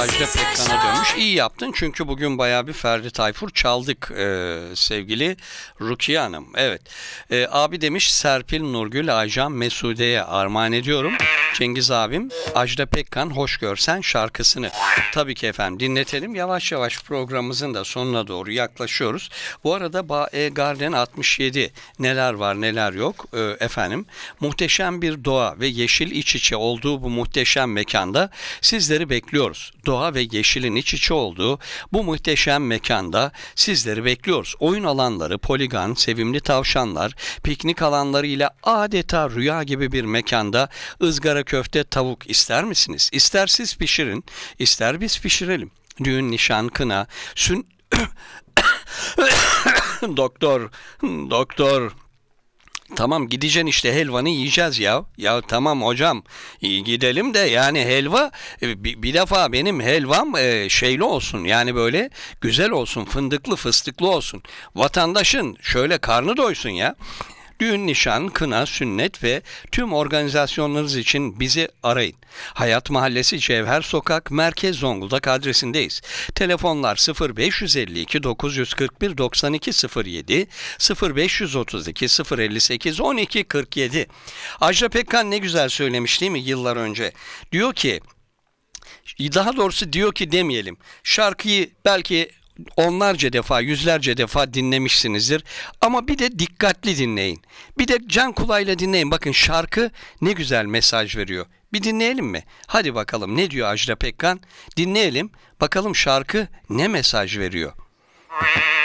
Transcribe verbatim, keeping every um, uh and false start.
Ajda Pekkan'a dönmüş. İyi yaptın çünkü bugün bayağı bir Ferdi Tayfur çaldık e, sevgili Rukiye Hanım. Evet. E, abi demiş Serpil Nurgül Aycan Mesude'ye armağan ediyorum. Cengiz abim Ajda Pekkan Hoş Görsen şarkısını. Tabii ki efendim dinletelim. Yavaş yavaş programımızın da sonuna doğru yaklaşıyoruz. Bu arada Bae Garden altmış yedi neler var neler yok e, efendim. Muhteşem bir doğa ve yeşil iç içe olduğu bu muhteşem mekanda sizleri bekliyoruz. Doğa ve yeşilin iç içe olduğu bu muhteşem mekanda sizleri bekliyoruz. Oyun alanları, poligon, sevimli tavşanlar, piknik alanları ile adeta rüya gibi bir mekanda ızgara köfte tavuk ister misiniz? İster siz pişirin, ister biz pişirelim. Düğün, nişan, kına, sün... doktor, doktor... Tamam gideceksin işte helvanı yiyeceğiz ya. Ya tamam hocam iyi gidelim de yani helva e, bir, bir defa benim helvam e, şeyli olsun yani böyle güzel olsun, fındıklı fıstıklı olsun. Vatandaşın şöyle karnı doysun ya. Düğün, nişan, kına, sünnet ve tüm organizasyonlarınız için bizi arayın. Hayat Mahallesi Cevher Sokak Merkez Zonguldak adresindeyiz. Telefonlar sıfır beş elli iki dokuz yüz kırk bir doksan iki sıfır yedi, sıfır beş otuz iki sıfır elli sekiz on iki kırk yedi. Ajda Pekkan ne güzel söylemiş değil mi yıllar önce? Diyor ki, daha doğrusu diyor ki demeyelim. Şarkıyı belki onlarca defa, yüzlerce defa dinlemişsinizdir. Ama bir de dikkatli dinleyin. Bir de can kulağıyla dinleyin. Bakın şarkı ne güzel mesaj veriyor. Bir dinleyelim mi? Hadi bakalım ne diyor Ajda Pekkan? Dinleyelim. Bakalım şarkı ne mesaj veriyor?